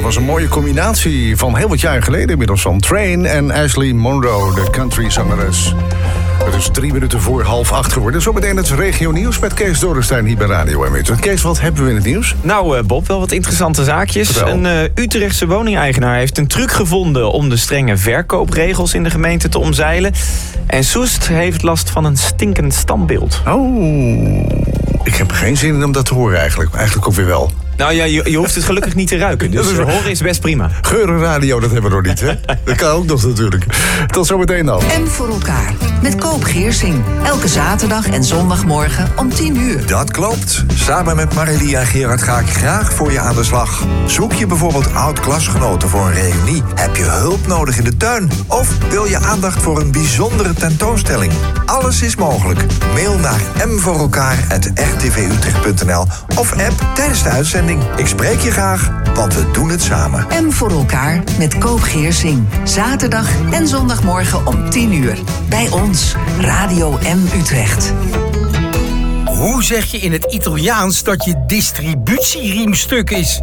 was een mooie combinatie van heel wat jaar geleden inmiddels van Train en Ashley Monroe, de country-zangeres. Het is 3 minuten voor 7:30 geworden. Zometeen het regio nieuws met Kees Dorrestein hier bij Radio M. Kees, wat hebben we in het nieuws? Nou, Bob, wel wat interessante zaakjes. Vertel. Een Utrechtse woningeigenaar heeft een truc gevonden om de strenge verkoopregels in de gemeente te omzeilen. En Soest heeft last van een stinkend standbeeld. Oh, ik heb geen zin in om dat te horen eigenlijk. Eigenlijk ook weer wel. Nou ja, je hoeft het gelukkig niet te ruiken. Dus horen is best prima. Geurenradio, dat hebben we nog niet, hè? Dat kan ook nog natuurlijk. Tot zometeen dan. M voor elkaar. Met Koop Geersing. Elke zaterdag en zondagmorgen om 10:00. Dat klopt. Samen met Marilie en Gerard ga ik graag voor je aan de slag. Zoek je bijvoorbeeld oud-klasgenoten voor een reunie? Heb je hulp nodig in de tuin? Of wil je aandacht voor een bijzondere tentoonstelling? Alles is mogelijk. Mail naar mvoorelkaar@rtvutrecht.nl of app tijdens de uitzending. Ik spreek je graag, want we doen het samen. M voor elkaar met Koop Geersing. Zaterdag en zondagmorgen om 10:00. Bij ons, Radio M Utrecht. Hoe zeg je in het Italiaans dat je distributieriem stuk is?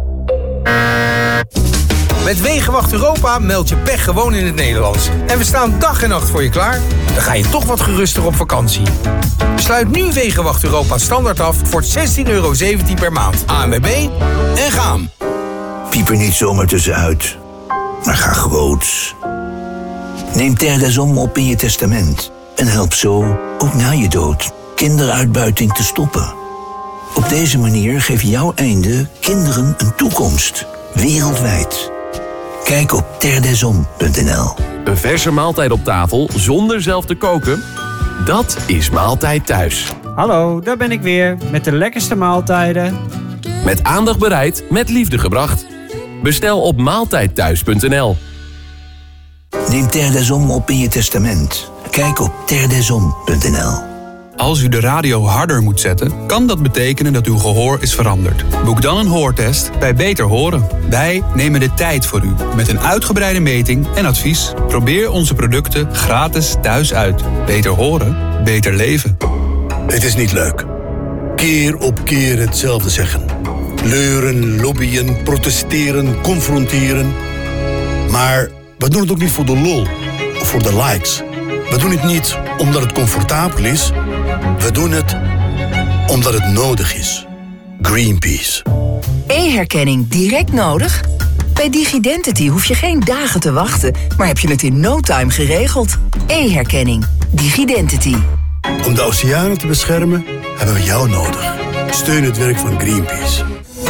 Met Wegenwacht Europa meld je pech gewoon in het Nederlands. En we staan dag en nacht voor je klaar. Dan ga je toch wat geruster op vakantie. Sluit nu Wegenwacht Europa standaard af voor €16,17 per maand. ANWB en gaan. Piep er niet zomaar tussenuit, maar ga groots. Neem Terre des Hommes op in je testament en help zo, ook na je dood, kinderuitbuiting te stoppen. Op deze manier geeft jouw einde kinderen een toekomst, wereldwijd. Kijk op terredeshommes.nl. Een verse maaltijd op tafel zonder zelf te koken? Dat is Maaltijd Thuis. Hallo, daar ben ik weer met de lekkerste maaltijden. Met aandacht bereid, met liefde gebracht. Bestel op maaltijdthuis.nl. Neem Terre des Hommes op in je testament. Kijk op terredeshommes.nl. Als u de radio harder moet zetten, kan dat betekenen dat uw gehoor is veranderd. Boek dan een hoortest bij Beter Horen. Wij nemen de tijd voor u met een uitgebreide meting en advies. Probeer onze producten gratis thuis uit. Beter horen, beter leven. Het is niet leuk. Keer op keer hetzelfde zeggen. Leuren, lobbyen, protesteren, confronteren. Maar we doen het ook niet voor de lol of voor de likes. We doen het niet omdat het comfortabel is. We doen het omdat het nodig is. Greenpeace. E-herkenning direct nodig? Bij DigiDentity hoef je geen dagen te wachten, maar heb je het in no time geregeld. E-herkenning. DigiDentity. Om de oceanen te beschermen hebben we jou nodig. Steun het werk van Greenpeace.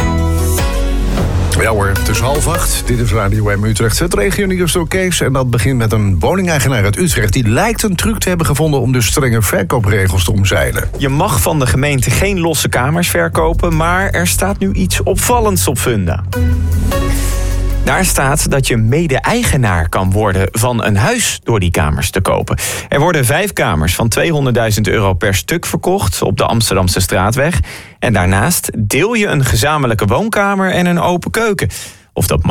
Ja hoor, het is 7:30. Dit is Radio M Utrecht. Het regio nieuws door Kees. En dat begint met een woningeigenaar uit Utrecht. Die lijkt een truc te hebben gevonden om de strenge verkoopregels te omzeilen. Je mag van de gemeente geen losse kamers verkopen, maar er staat nu iets opvallends op Funda. Daar staat dat je mede-eigenaar kan worden van een huis door die kamers te kopen. Er worden 5 kamers van €200.000 per stuk verkocht op de Amsterdamse Straatweg. En daarnaast deel je een gezamenlijke woonkamer en een open keuken. Of dat mag